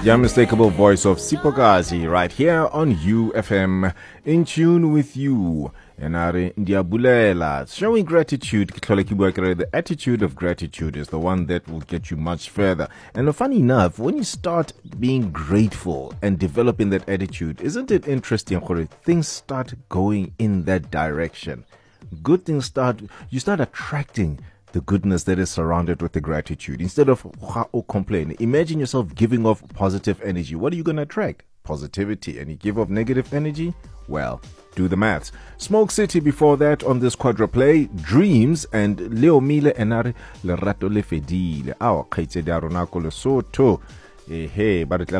The unmistakable voice of Sipokazi right here on UFM, in tune with you. Enare Ndiabulela, showing gratitude. The attitude of gratitude is the one that will get you much further. And funny enough, when you start being grateful and developing that attitude, isn't it interesting? Things start going in that direction. Good things you start attracting the goodness that is surrounded with the gratitude. Instead of complain, imagine yourself giving off positive energy. What are you going to attract? Positivity. And you give off negative energy? Well, do the maths. Smoke City before that on this quadruplay. Dreams and Leo Mile Enare Lerato Le Fedile. Our Kaite Daronako Lesotho. Hey, but